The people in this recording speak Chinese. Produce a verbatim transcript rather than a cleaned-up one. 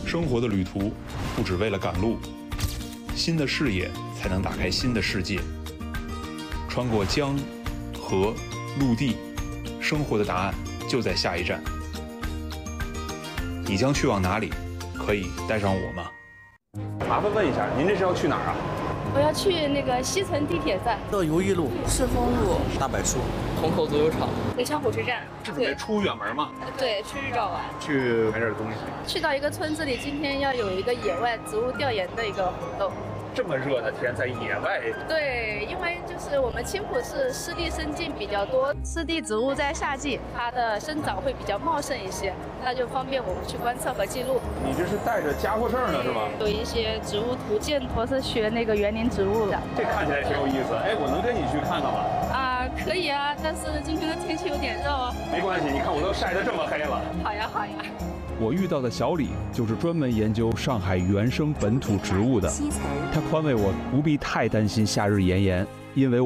生活的旅途不只为了赶路，新的视野才能打开新的世界。穿过江、河、陆地，生活的答案就在下一站。你将去往哪里？可以带上我吗？ 麻烦问一下，您这是要去哪儿啊？ 我要去那个西城地铁站， 到游艺路、 顺丰路、 大柏树、 虹口足球场、 文昌火车站。 是准备出远门吗？ 对，去日照玩， 去买点东西。 去到一个村子里，今天要有一个野外植物调研的一个活动。 这么热的天，在野外。 对，因为就是我们青浦市湿地生境比较多，湿地植物在夏季它的生长会比较茂盛一些，那就方便我们去观测和记录。 你这是带着家伙事儿呢是吗？ 有一些植物图鉴，我是学那个园林植物的。 这看起来挺有意思，哎，我能跟你去看看吗？ 啊，可以啊，但是今天的天气有点热哦。 没关系，你看我都晒得这么黑了。 好呀，好呀。 我遇到的小李就是专门研究上海原生本土植物的，他宽慰我不必太担心夏日炎炎，因为